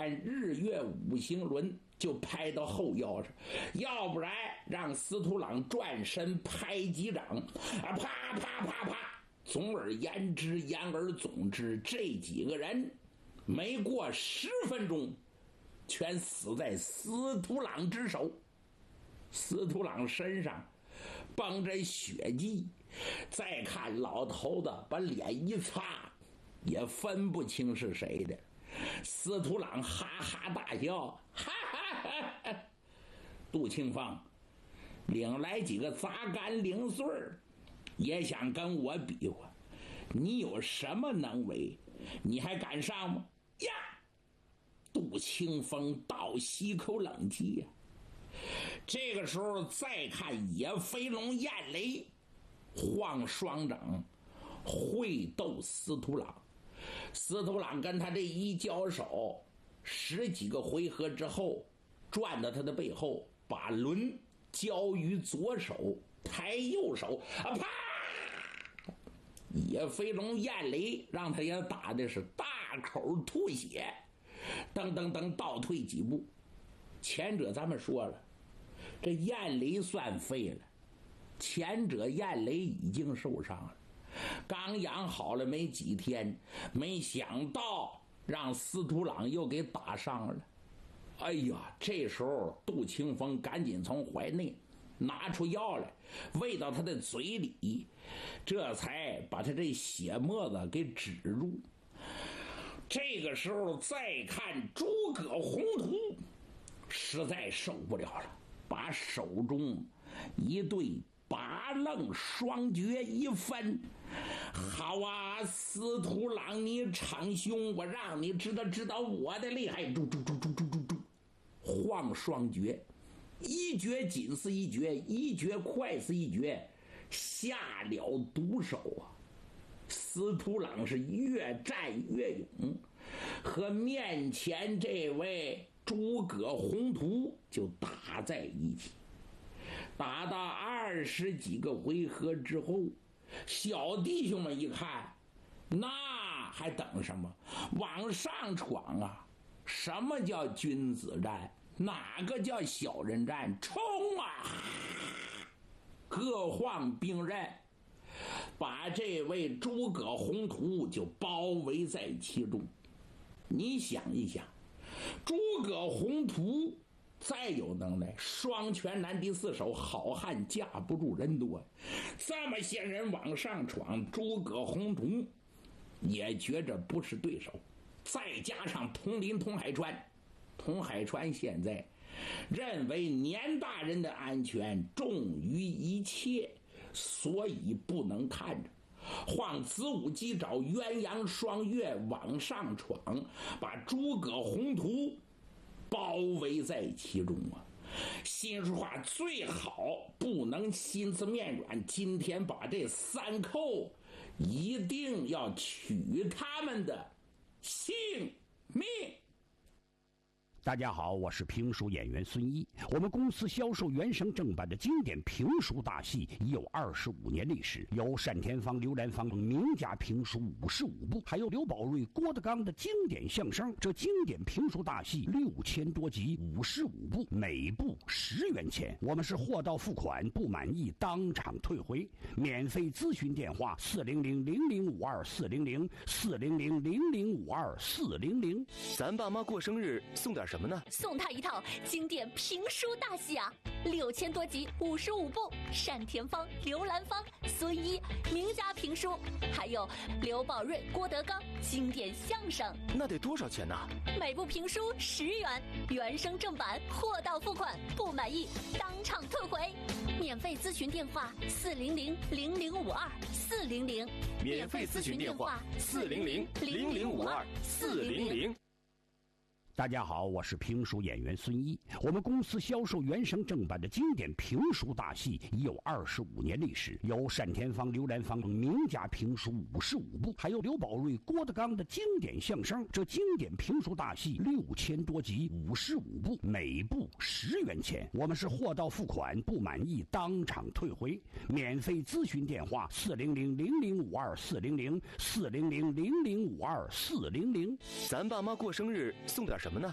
天日月五行轮就排到后腰上，要不然让司徒朗转身拍几掌，啪啪啪啪。总而言之，言而总之，这几个人没过10分钟，全死在司徒朗之手。司徒朗身上绷着血迹，再看老头子把脸一擦，也分不清是谁的。司徒朗哈哈大笑，哈哈哈哈！杜庆芳领来几个杂干零碎儿，也想跟我比划。你有什么能为？你还敢上吗？呀！杜庆峰倒吸口冷气呀。这个时候再看野飞龙、燕雷、晃双掌会斗司徒朗。司徒朗跟他这一交手，10几个回合之后，转到他的背后，把轮交于左手，抬右手，啪！野飞龙、燕雷让他也打的是大口吐血，噔噔噔倒退几步。前者咱们说了，这燕雷算废了，前者燕雷已经受伤了，刚养好了没几天，没想到让司徒朗又给打伤了。哎呀，这时候杜庆峰赶紧从怀内拿出药来喂到他的嘴里，这才把他这血沫子给止住。这个时候再看诸葛宏图实在受不了了，把手中一对拔楞双绝一分，好啊，司徒朗你逞凶，我让你知道我的厉害，晃双绝，一绝紧似一绝，一绝快似一绝，下了毒手啊！司徒朗是越战越勇，和面前这位诸葛宏图就打在一起。打到20几个回合之后，小弟兄们一看，那还等什么？往上闯啊！什么叫君子战？哪个叫小人战？冲啊！各晃兵刃，把这位诸葛宏图就包围在其中。你想一想，诸葛宏图再有能耐，双拳难敌四手，好汉架不住人多。这么些人往上闯，诸葛宏图也觉着不是对手。再加上佟林、佟海川，佟海川现在认为年大人的安全重于一切，所以不能看着。晃子午鸡爪鸳鸯双月往上闯，把诸葛宏图包围在其中啊！心说话，最好不能心思面软，今天把这3寇一定要取他们的性命。 大家好，我是评书演员孙一。我们公司销售原声正版的经典评书大戏已有25年历史，有单田芳、刘兰芳名家评书55部，还有刘宝瑞、郭德纲的经典相声。这经典评书大戏6000多集，55部，每部10元钱。我们是货到付款，不满意当场退回。免费咨询电话400-0052-400，400-0052-400。 咱爸妈过生日送点什么呢？ 送他一套经典评书大戏啊，6000多集，55部，单田芳、刘兰芳、孙一名家评书，还有刘宝瑞、郭德纲经典相声。 那得多少钱呢？ 每部评书10元，原声正版，货到付款，不满意当场退回。免费咨询电话400-0052-400， 免费咨询电话400-0052-400。 大家好，我是评书演员孙一。我们公司销售原声正版的经典评书大戏已有25年历史，有单田芳、刘兰芳名家评书55部，还有刘宝瑞、郭德纲的经典相声。这经典评书大戏6000多集，55部，每部10元钱。我们是货到付款，不满意当场退回。免费咨询电话400-0052-400，400-0052-400。 咱爸妈过生日送点什么呢？